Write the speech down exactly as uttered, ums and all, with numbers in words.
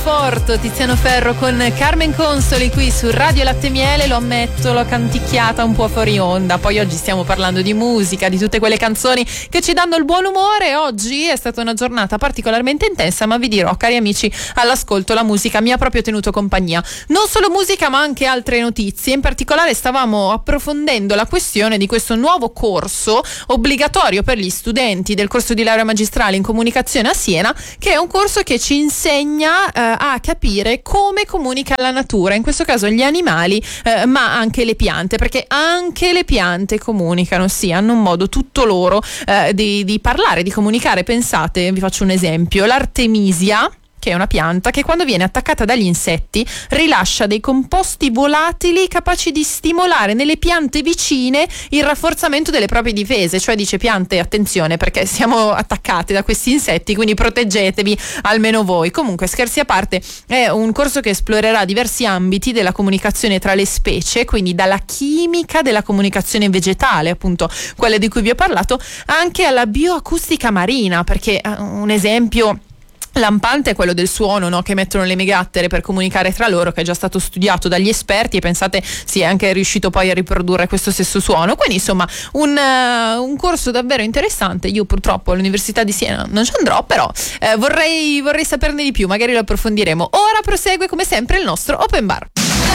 Forte Tiziano Ferro con Carmen Consoli qui su Radio Latte Miele. Lo ammetto, l'ho canticchiata un po' fuori onda. Poi oggi stiamo parlando di musica, di tutte quelle canzoni che ci danno il buon umore. Oggi è stata una giornata particolarmente intensa, ma vi dirò, cari amici, all'ascolto la musica mi ha proprio tenuto compagnia. Non solo musica, ma anche altre notizie. In particolare stavamo approfondendo la questione di questo nuovo corso obbligatorio per gli studenti del corso di laurea magistrale in comunicazione a Siena, che è un corso che ci insegna eh, a capire come comunica la natura, in questo caso gli animali, eh, ma anche le piante, perché anche le piante comunicano, sì, hanno un modo tutto loro eh, di, di parlare, di comunicare. Pensate, vi faccio un esempio: l'artemisia, che è una pianta che quando viene attaccata dagli insetti rilascia dei composti volatili capaci di stimolare nelle piante vicine il rafforzamento delle proprie difese. Cioè dice: piante, attenzione, perché siamo attaccate da questi insetti, quindi proteggetevi almeno voi. Comunque, scherzi a parte, è un corso che esplorerà diversi ambiti della comunicazione tra le specie, quindi dalla chimica della comunicazione vegetale, appunto quelle di cui vi ho parlato, anche alla bioacustica marina, perché un esempio lampante è quello del suono, no? Che mettono le megattere per comunicare tra loro, che è già stato studiato dagli esperti, e pensate si è anche riuscito poi a riprodurre questo stesso suono. Quindi insomma un, uh, un corso davvero interessante. Io purtroppo all'Università di Siena non ci andrò, però eh, vorrei, vorrei saperne di più, magari lo approfondiremo. Ora prosegue come sempre il nostro Open Bar.